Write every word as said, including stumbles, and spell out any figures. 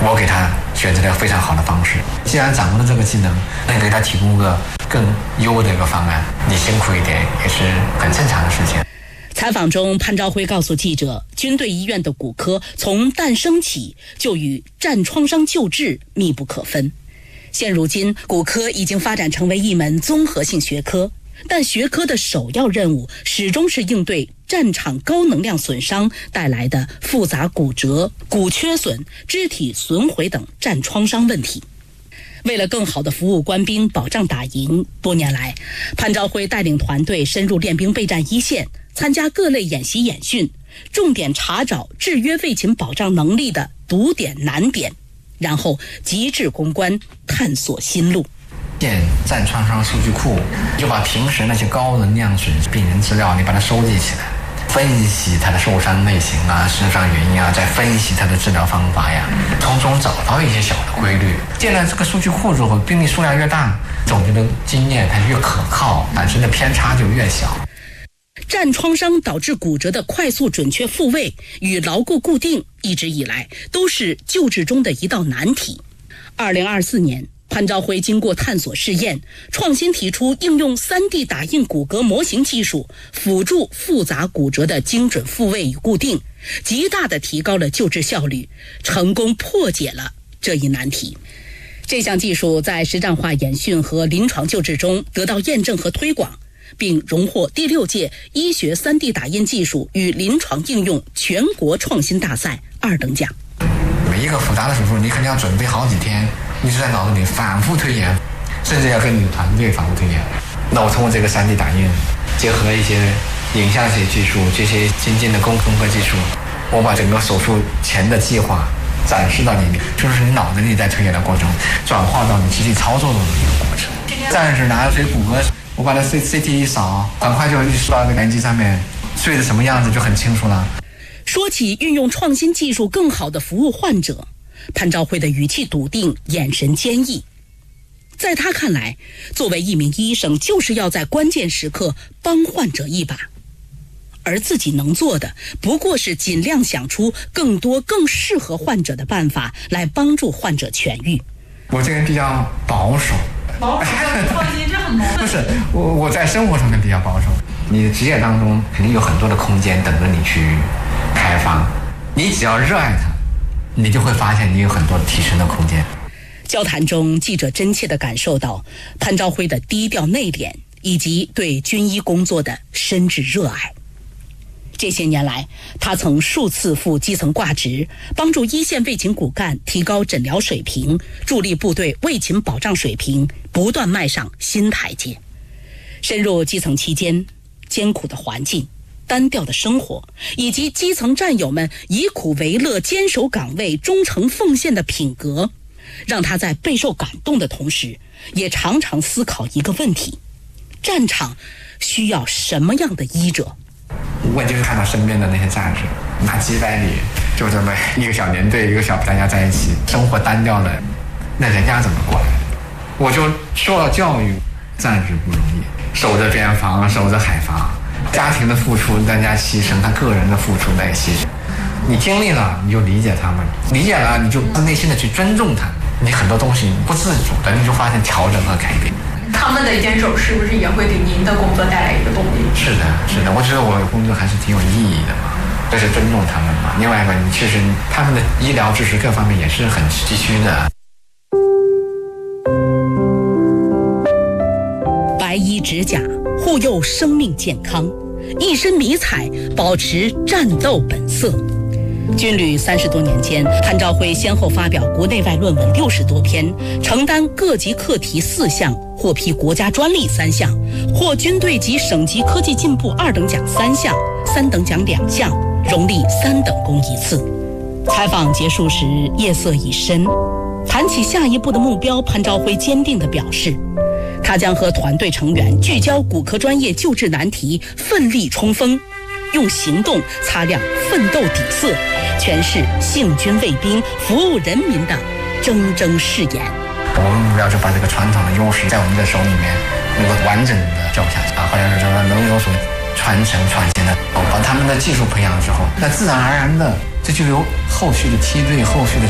我给他选择了非常好的方式。既然掌握了这个技能，那给他提供个更优的一个方案，你辛苦一点也是很正常的事情。 采访中，潘朝辉告诉记者，军队医院的骨科从诞生起就与战创伤救治密不可分。现如今，骨科已经发展成为一门综合性学科，但学科的首要任务始终是应对战场高能量损伤带来的复杂骨折、骨缺损、肢体损毁等战创伤问题。为了更好地服务官兵，保障打赢，多年来，潘朝辉带领团队深入练兵备战一线，参加各类演习演训，重点查找制约卫勤保障能力的堵点难点，然后极致攻关，探索新路。 建战创伤数据库，就把平时那些高能量损失病人资料，你把它收集起来，分析他的受伤类型啊、受伤原因啊，再分析他的治疗方法呀，从中找到一些小的规律。建了这个数据库之后，病例数量越大，总结的经验它越可靠，产生的偏差就越小。 战创伤导致骨折的快速准确复位与牢固固定，一直以来都是救治中的一道难题。二零二四年，潘朝辉经过探索试验，创新提出应用 三 D 打印骨骼模型技术，辅助复杂骨折的精准复位与固定，极大地提高了救治效率，成功破解了这一难题。这项技术在实战化演训和临床救治中得到验证和推广，并荣获第六届医学 三 D 打印技术与临床应用全国创新大赛二等奖。 每一个复杂的手术，你肯定要准备好几天，你是在脑子里反复推演，甚至要跟你的团队反复推演。那我通过这个 三 D 打印，结合一些影像学技术，这些先进的工工科技术，我把整个手术前的计划展示到里面，就是你脑子里在推演的过程，转化到你实际操作的一个过程。战士拿着这骨骼，我把它 C C T 一扫，很快就一输到那个打印机上面，碎的什么样子就很清楚了。 说起运用创新技术更好地服务患者，潘朝辉的语气笃定，眼神坚毅。在他看来，作为一名医生，就是要在关键时刻帮患者一把，而自己能做的不过是尽量想出更多更适合患者的办法来帮助患者痊愈。 我这个人比较保守， 保守和创新这很矛盾。 不是我，我在生活上面比较保守。你的职业当中肯定有很多的空间等着你去开发，你只要热爱它，你就会发现你有很多提升的空间。 交谈中，记者真切地感受到潘朝辉的低调内敛以及对军医工作的深挚热爱。这些年来，他曾数次赴基层挂职，帮助一线卫勤骨干提高诊疗水平，助力部队卫勤保障水平不断迈上新台阶。深入基层期间，艰苦的环境、单调的生活，以及基层战友们以苦为乐、坚守岗位、忠诚奉献的品格，让他在备受感动的同时，也常常思考一个问题：战场需要什么样的医者？ 我就是看到身边的那些战士，那几百里就这么一个小连队，一个小大家在一起，生活单调的，那人家怎么过来的？我就受到教育，战士不容易，守着边防，守着海防，家庭的付出，大家牺牲，他个人的付出来牺牲。你经历了，你就理解他们；理解了，你就内心的去尊重他们。你很多东西不自主的，你就发现调整和改变。 他们的坚守是不是也会给您的工作带来一个动力？ 是的，是的，我觉得我的工作还是挺有意义的嘛，这是尊重他们嘛。另外一个，你确实他们的医疗知识各方面也是很急需的。 白衣执甲，护佑生命健康，一身迷彩，保持战斗本色。军旅三十多年间，潘朝辉先后发表国内外论文六十多篇，承担各级课题四项，获批国家专利三项，获军队及省级科技进步二等奖三项，三等奖两项，荣立三等功一次。采访结束时，夜色已深。谈起下一步的目标，潘朝辉坚定地表示，他将和团队成员聚焦骨科专业救治难题，奋力冲锋，用行动擦亮奋斗底色，诠释幸军卫兵、服务人民的铮铮誓言。 我们目标就把这个传统的优势在我们的手里面能够完整的教下去啊，或者是说能有所传承创新的，把他们的技术培养之后，那自然而然的这就有后续的梯队、后续的